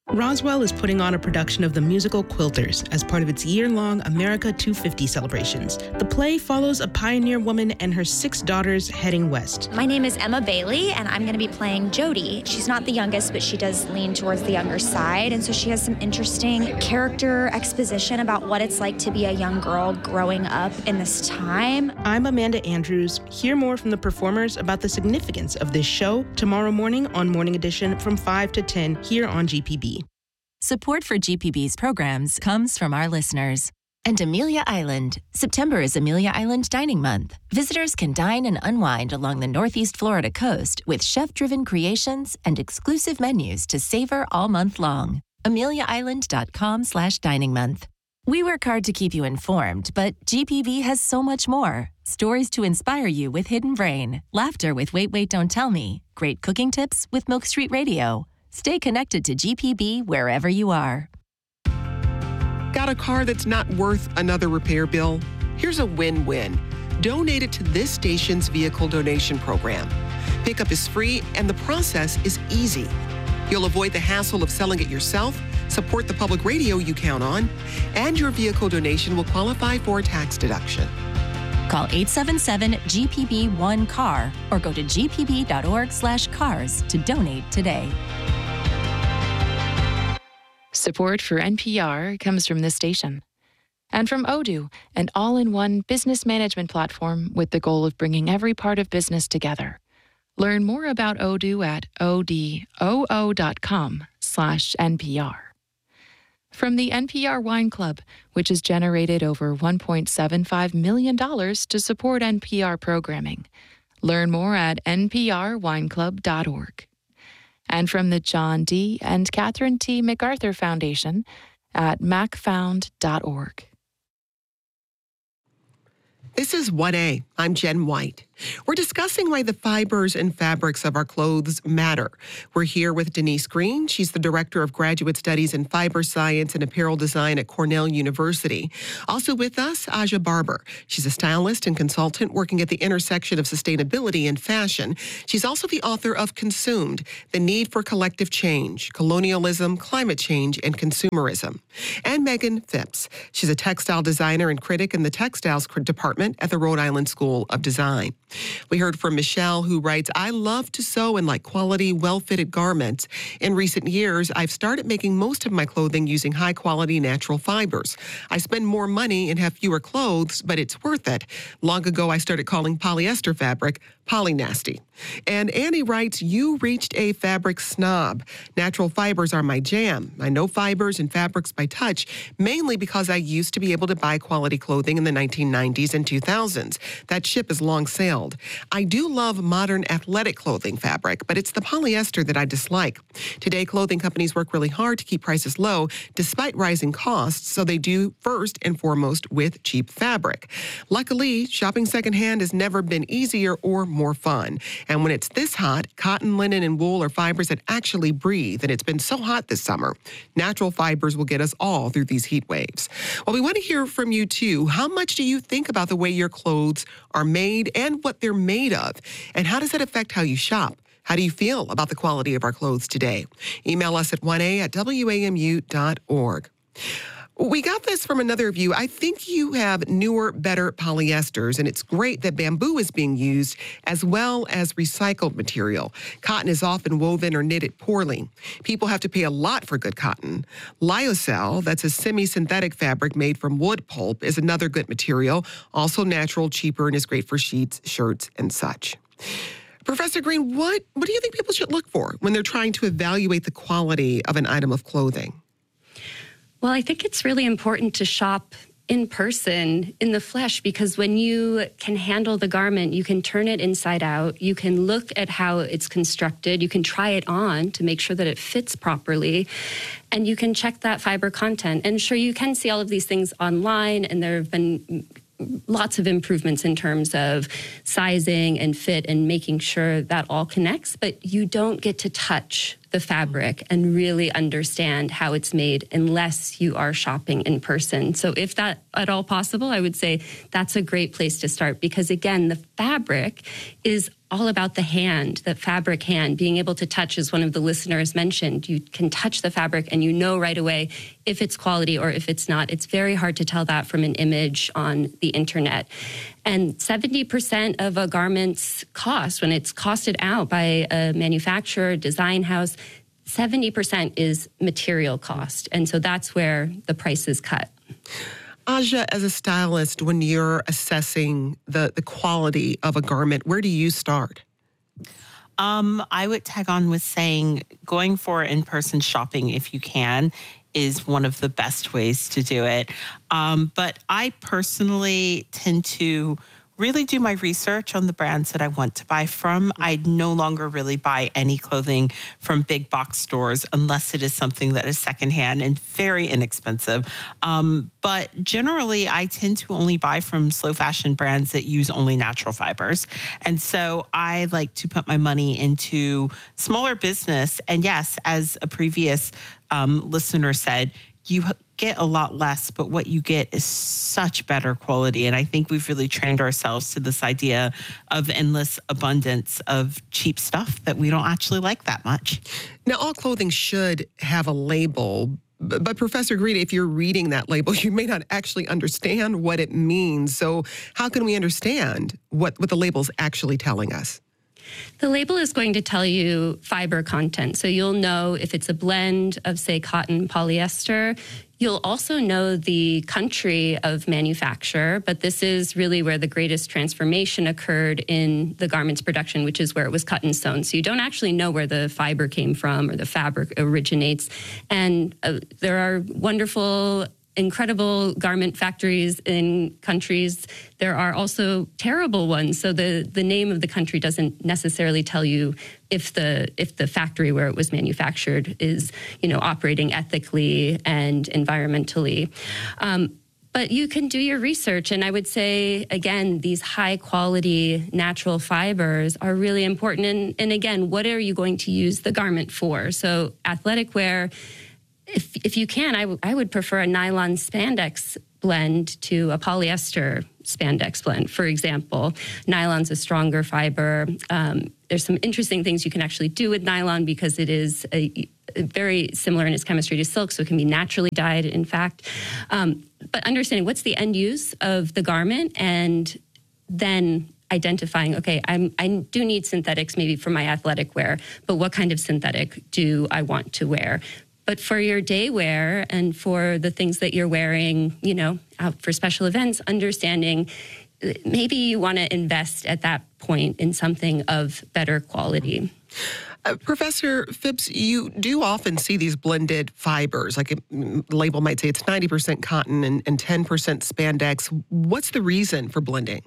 Roswell is putting on a production of the musical Quilters as part of its year-long America 250 celebrations. The play follows a pioneer woman and her 6 daughters heading west. My name is Emma Bailey, and I'm going to be playing Jody. She's not the youngest, but she does lean towards the younger side, and so she has some interesting character exposition about what it's like to be a young girl growing up in this time. I'm Amanda Andrews. Hear more from the performers about the significance of this show tomorrow morning on Morning Edition from 5 to 10 here on GPB. Support for GPB's programs comes from our listeners. And Amelia Island. September is Amelia Island Dining Month. Visitors can dine and unwind along the Northeast Florida coast with chef-driven creations and exclusive menus to savor all month long. AmeliaIsland.com/dining month. We work hard to keep you informed, but GPB has so much more. Stories to inspire you with Hidden Brain, laughter with Wait, Wait, Don't Tell Me, great cooking tips with Milk Street Radio. Stay connected to GPB wherever you are. Got a car that's not worth another repair bill? Here's a win-win. Donate it to this station's vehicle donation program. Pickup is free and the process is easy. You'll avoid the hassle of selling it yourself, support the public radio you count on, and your vehicle donation will qualify for a tax deduction. Call 877-GPB-1-CAR or go to gpb.org/cars to donate today. Support for NPR comes from this station and from Odoo, an all-in-one business management platform with the goal of bringing every part of business together. Learn more about Odoo at odoo.com/NPR. From the NPR Wine Club, which has generated over $1.75 million to support NPR programming. Learn more at nprwineclub.org. And from the John D. and Catherine T. MacArthur Foundation at macfound.org. This is 1A. I'm Jen White. We're discussing why the fibers and fabrics of our clothes matter. We're here with Denise Green. She's the Director of Graduate Studies in Fiber Science and Apparel Design at Cornell University. Also with us, Aja Barber. She's a stylist and consultant working at the intersection of sustainability and fashion. She's also the author of Consumed, The Need for Collective Change, Colonialism, Climate Change, and Consumerism. And Megan Phipps. She's a textile designer and critic in the textiles department at the Rhode Island School of Design. We heard from Michelle, who writes, I love to sew and like quality, well-fitted garments. In recent years, I've started making most of my clothing using high-quality natural fibers. I spend more money and have fewer clothes, but it's worth it. Long ago, I started calling polyester fabric polynasty. And Annie writes, you reached a fabric snob. Natural fibers are my jam. I know fibers and fabrics by touch, mainly because I used to be able to buy quality clothing in the 1990s and 2000s. That ship is long sailed. I do love modern athletic clothing fabric, but it's the polyester that I dislike. Today, clothing companies work really hard to keep prices low despite rising costs, so they do first and foremost with cheap fabric. Luckily, shopping secondhand has never been easier or more fun. And when it's this hot, cotton, linen, and wool are fibers that actually breathe, and it's been so hot this summer. Natural fibers will get us all through these heat waves. Well, we want to hear from you, too. How much do you think about the way your clothes are made and what they're made of? And how does that affect how you shop? How do you feel about the quality of our clothes today? Email us at 1a@wamu.org. We got this from another of you. I think you have newer, better polyesters, and it's great that bamboo is being used as well as recycled material. Cotton is often woven or knitted poorly. People have to pay a lot for good cotton. Lyocell, that's a semi-synthetic fabric made from wood pulp, is another good material, also natural, cheaper, and is great for sheets, shirts, and such. Professor Green, what do you think people should look for when they're trying to evaluate the quality of an item of clothing? Well, I think it's really important to shop in person, in the flesh, because when you can handle the garment, you can turn it inside out, you can look at how it's constructed, you can try it on to make sure that it fits properly, and you can check that fiber content. And sure, you can see all of these things online, and there have been lots of improvements in terms of sizing and fit and making sure that all connects, but you don't get to touch the fabric and really understand how it's made unless you are shopping in person. So if that at all possible, I would say that's a great place to start, because again, the fabric is all about the hand, the fabric hand, being able to touch, as one of the listeners mentioned. You can touch the fabric and you know right away if it's quality or if it's not. It's very hard to tell that from an image on the internet. And 70% of a garment's cost, when it's costed out by a manufacturer, design house, 70% is material cost. And so that's where the price is cut. Aja, as a stylist, when you're assessing the quality of a garment, where do you start? I would tag on with saying going for in-person shopping, if you can, is one of the best ways to do it. But I personally tend to really do my research on the brands that I want to buy from. I no longer really buy any clothing from big box stores unless it is something that is secondhand and very inexpensive. But generally, I tend to only buy from slow fashion brands that use only natural fibers. And so I like to put my money into smaller business. And yes, as a previous listener said, you get a lot less, but what you get is such better quality. And I think we've really trained ourselves to this idea of endless abundance of cheap stuff that we don't actually like that much. Now, all clothing should have a label, but Professor Green, if you're reading that label, you may not actually understand what it means. So how can we understand what the label's actually telling us? The label is going to tell you fiber content. So you'll know if it's a blend of, say, cotton, polyester. You'll also know the country of manufacture, but this is really where the greatest transformation occurred in the garment's production, which is where it was cut and sewn. So you don't actually know where the fiber came from or the fabric originates. And there are wonderful, incredible garment factories in countries. There are also terrible ones. So the name of the country doesn't necessarily tell you if the factory where it was manufactured is, operating ethically and environmentally. But you can do your research. And I would say, again, these high quality natural fibers are really important. And again, what are you going to use the garment for? So athletic wear, if you can, I would prefer a nylon spandex blend to a polyester spandex blend. For example, nylon's a stronger fiber. There's some interesting things you can actually do with nylon because it is very similar in its chemistry to silk, so it can be naturally dyed, in fact. But understanding what's the end use of the garment, and then identifying, okay, I do need synthetics maybe for my athletic wear, but what kind of synthetic do I want to wear? But for your day wear and for the things that you're wearing, out for special events, understanding maybe you want to invest at that point in something of better quality. Professor Phipps, you do often see these blended fibers, like the label might say it's 90% cotton and 10% spandex. What's the reason for blending?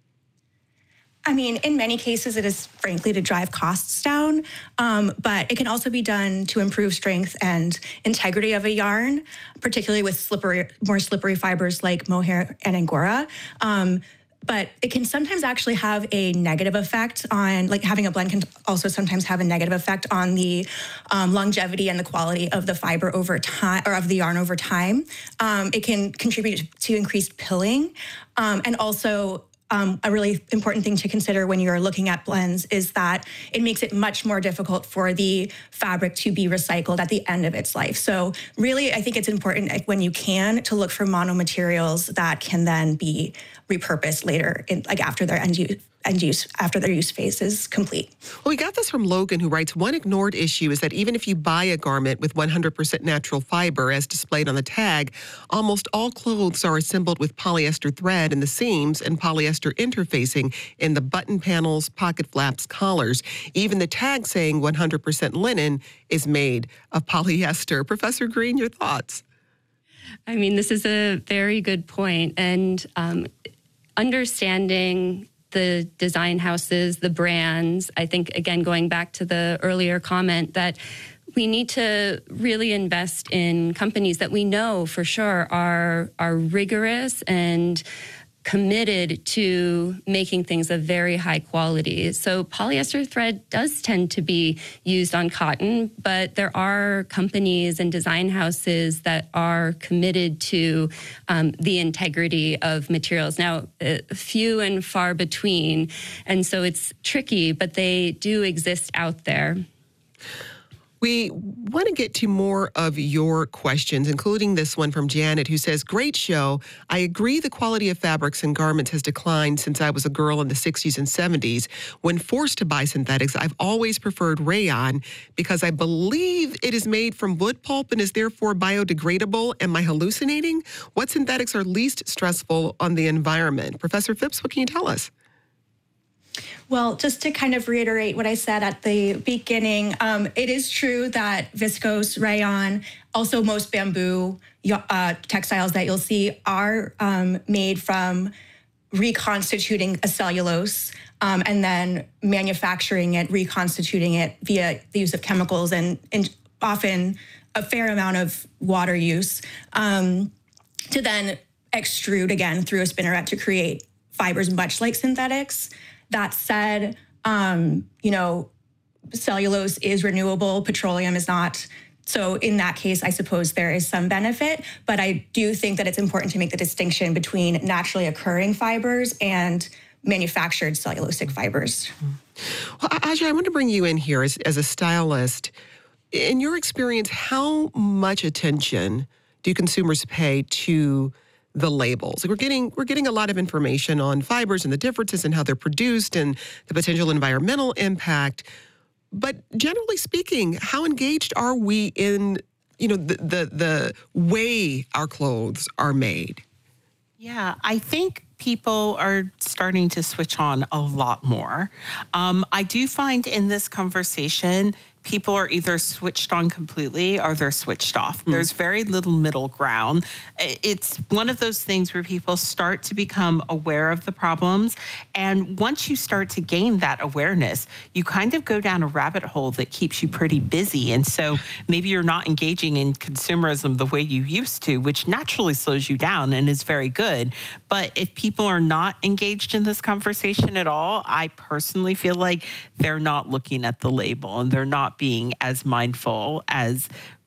I mean, in many cases, it is frankly to drive costs down, but it can also be done to improve strength and integrity of a yarn, particularly with more slippery fibers like mohair and angora. But it can sometimes actually have a negative effect on, like having a blend can also sometimes have a negative effect on the longevity and the quality of the fiber over time, or of the yarn over time. It can contribute to increased pilling, and also a really important thing to consider when you're looking at blends is that it makes it much more difficult for the fabric to be recycled at the end of its life. So really, I think it's important when you can to look for monomaterials that can then be repurposed later, after their after their use phase is complete. Well, we got this from Logan, who writes, one ignored issue is that even if you buy a garment with 100% natural fiber as displayed on the tag, almost all clothes are assembled with polyester thread in the seams and polyester interfacing in the button panels, pocket flaps, collars. Even the tag saying 100% linen is made of polyester. Professor Green, your thoughts? I mean, this is a very good point. And understanding the design houses, the brands, I think, again, going back to the earlier comment that we need to really invest in companies that we know for sure are rigorous and committed to making things of very high quality. So polyester thread does tend to be used on cotton, but there are companies and design houses that are committed to the integrity of materials. Now, few and far between, and so it's tricky, but they do exist out there. We want to get to more of your questions, including this one from Janet, who says, great show. I agree the quality of fabrics and garments has declined since I was a girl in the 60s and 70s. When forced to buy synthetics, I've always preferred rayon because I believe it is made from wood pulp and is therefore biodegradable. Am I hallucinating? What synthetics are least stressful on the environment? Professor Phipps, what can you tell us? Well, just to kind of reiterate what I said at the beginning, it is true that viscose, rayon, also most bamboo textiles that you'll see are made from reconstituting a cellulose and then manufacturing it, reconstituting it via the use of chemicals and often a fair amount of water use to then extrude again through a spinneret to create fibers much like synthetics. That said, cellulose is renewable, petroleum is not. So in that case, I suppose there is some benefit, but I do think that it's important to make the distinction between naturally occurring fibers and manufactured cellulosic fibers. Well, Aja, I want to bring you in here as a stylist. In your experience, how much attention do consumers pay to the labels? We're getting a lot of information on fibers and the differences in how they're produced and the potential environmental impact. But generally speaking, how engaged are we in, the way our clothes are made? Yeah, I think people are starting to switch on a lot more. I do find in this conversation, people are either switched on completely or they're switched off. There's very little middle ground. It's one of those things where people start to become aware of the problems. And once you start to gain that awareness, you kind of go down a rabbit hole that keeps you pretty busy. And so maybe you're not engaging in consumerism the way you used to, which naturally slows you down and is very good. But if people are not engaged in this conversation at all, I personally feel like they're not looking at the label and they're not being as mindful as,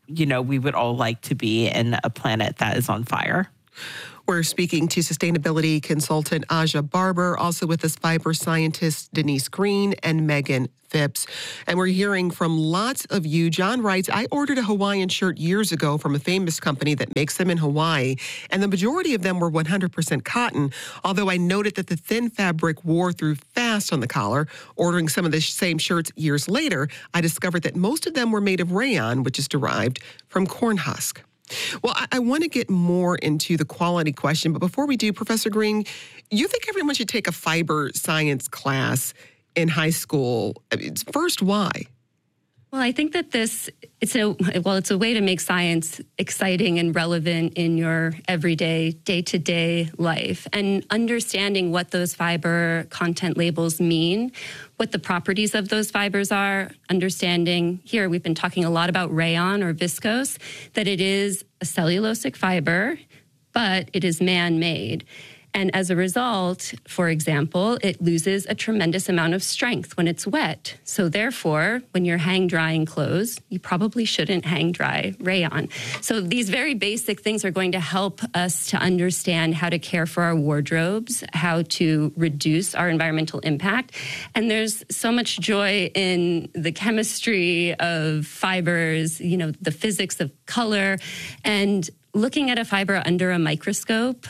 we would all like to be in a planet that is on fire. We're speaking to sustainability consultant Aja Barber, also with us fiber scientists Denise Green and Megan Phipps. And we're hearing from lots of you. John writes, I ordered a Hawaiian shirt years ago from a famous company that makes them in Hawaii, and the majority of them were 100% cotton, although I noted that the thin fabric wore through fast on the collar. Ordering some of the same shirts years later, I discovered that most of them were made of rayon, which is derived from corn husk. Well, I want to get more into the quality question, but before we do, Professor Green, you think everyone should take a fiber science class in high school? First, why? Well, I think that it's a way to make science exciting and relevant in your everyday, day-to-day life. And understanding what those fiber content labels mean, what the properties of those fibers are, understanding, here we've been talking a lot about rayon or viscose, that it is a cellulosic fiber, but it is man-made. And as a result, for example, it loses a tremendous amount of strength when it's wet. So therefore, when you're hang drying clothes, you probably shouldn't hang dry rayon. So these very basic things are going to help us to understand how to care for our wardrobes, how to reduce our environmental impact. And there's so much joy in the chemistry of fibers, the physics of color, and looking at a fiber under a microscope.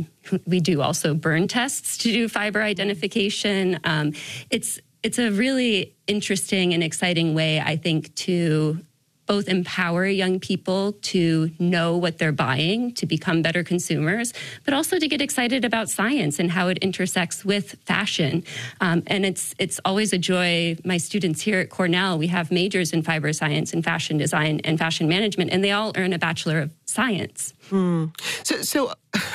We do also burn tests to do fiber identification. It's a really interesting and exciting way, I think, to both empower young people to know what they're buying, to become better consumers, but also to get excited about science and how it intersects with fashion. And it's always a joy. My students here at Cornell, we have majors in fiber science and fashion design and fashion management, and they all earn a Bachelor of Science. So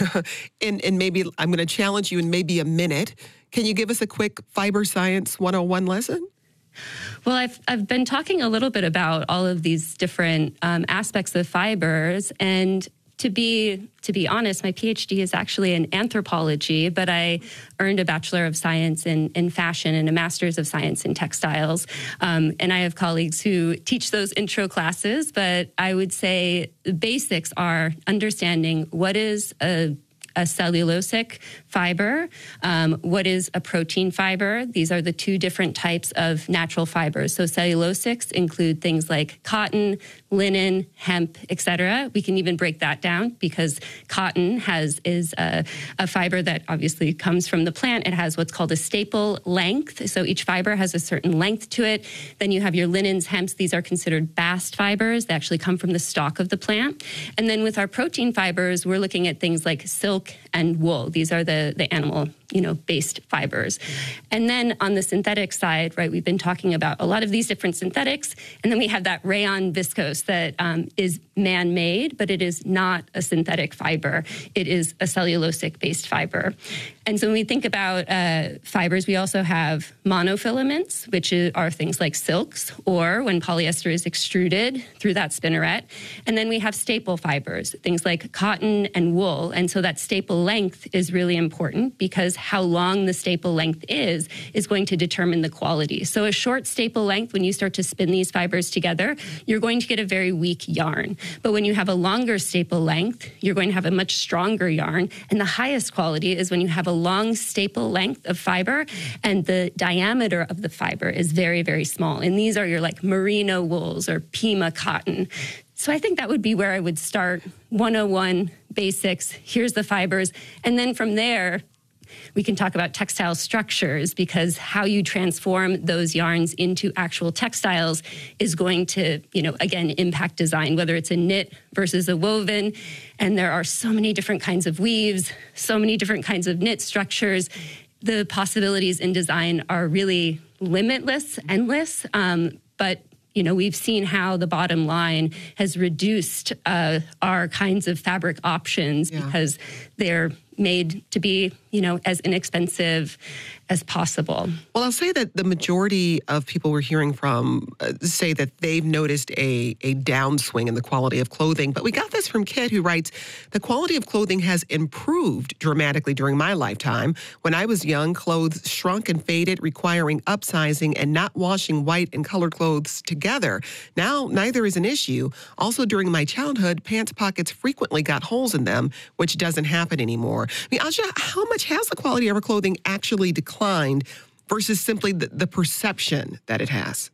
and maybe I'm going to challenge you in maybe a minute. Can you give us a quick fiber science 101 lesson? Well, I've been talking a little bit about all of these different aspects of fibers, and To be honest, my PhD is actually in anthropology, but I earned a Bachelor of Science in fashion and a Master's of Science in textiles. And I have colleagues who teach those intro classes, but I would say the basics are understanding what is a cellulosic fiber, what is a protein fiber. These are the two different types of natural fibers. So cellulosics include things like cotton, linen, hemp, etc. We can even break that down because cotton is a fiber that obviously comes from the plant. It has what's called a staple length. So each fiber has a certain length to it. Then you have your linens, hemps. These are considered bast fibers. They actually come from the stalk of the plant. And then with our protein fibers, we're looking at things like silk and wool. These are the animal, based fibers. And then on the synthetic side, right, we've been talking about a lot of these different synthetics. And then we have that rayon viscose that is man-made, but it is not a synthetic fiber. It is a cellulosic-based fiber. And so when we think about fibers, we also have monofilaments, which are things like silks, or when polyester is extruded through that spinneret. And then we have staple fibers, things like cotton and wool. And so that staple length is really important because how long the staple length is going to determine the quality. So a short staple length, when you start to spin these fibers together, you're going to get a very weak yarn. But when you have a longer staple length, you're going to have a much stronger yarn. And the highest quality is when you have a long staple length of fiber and the diameter of the fiber is very, very small. And these are your like merino wools or Pima cotton. So I think that would be where I would start. 101 basics, here's the fibers. And then from there, we can talk about textile structures because how you transform those yarns into actual textiles is going to, again, impact design, whether it's a knit versus a woven. And there are so many different kinds of weaves, so many different kinds of knit structures. The possibilities in design are really limitless, endless, but we've seen how the bottom line has reduced our kinds of fabric options because they're made to be, as inexpensive as possible. Well, I'll say that the majority of people we're hearing from say that they've noticed a downswing in the quality of clothing. But we got this from Kit, who writes, the quality of clothing has improved dramatically during my lifetime. When I was young, clothes shrunk and faded, requiring upsizing and not washing white and colored clothes together. Now, neither is an issue. Also, during my childhood, pants pockets frequently got holes in them, which doesn't happen anymore. I mean, Aja, how much has the quality of our clothing actually declined versus simply the perception that it has?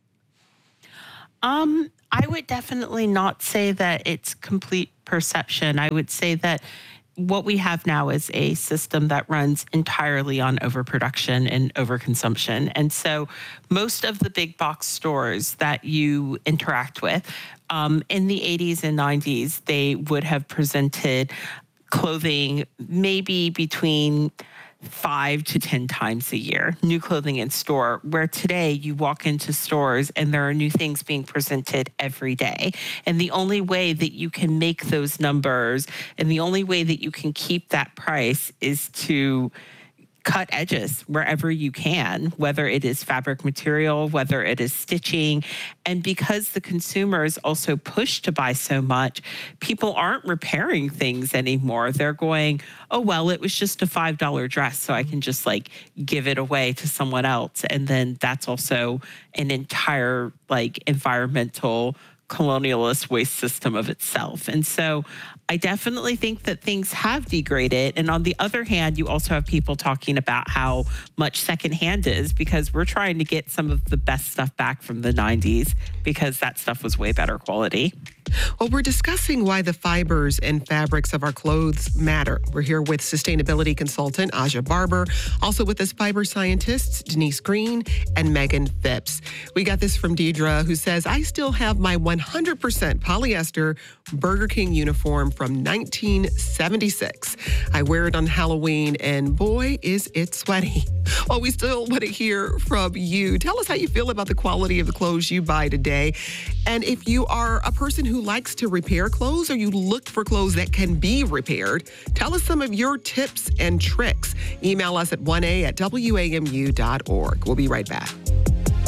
I would definitely not say that it's complete perception. I would say that what we have now is a system that runs entirely on overproduction and overconsumption. And so most of the big box stores that you interact with in the 80s and 90s, they would have presented clothing maybe between 5 to 10 times a year, new clothing in store, where today you walk into stores and there are new things being presented every day. And the only way that you can make those numbers and the only way that you can keep that price is to cut edges wherever you can, whether it is fabric material, whether it is stitching. And because the consumer is also pushed to buy so much, people aren't repairing things anymore. They're going, oh, well, it was just a $5 dress, so I can just give it away to someone else. And then that's also an entire environmental colonialist waste system of itself. And so I definitely think that things have degraded. And on the other hand, you also have people talking about how much secondhand is because we're trying to get some of the best stuff back from the 90s because that stuff was way better quality. Well, we're discussing why the fibers and fabrics of our clothes matter. We're here with sustainability consultant Aja Barber, also with us fiber scientists Denise Green and Megan Phipps. We got this from Deidre, who says, I still have my 100% polyester Burger King uniform from 1976. I wear it on Halloween, and boy, is it sweaty. Well, we still want to hear from you. Tell us how you feel about the quality of the clothes you buy today. And if you are a person who likes to repair clothes or you look for clothes that can be repaired, tell us some of your tips and tricks. Email us at 1a@wamu.org. We'll be right back.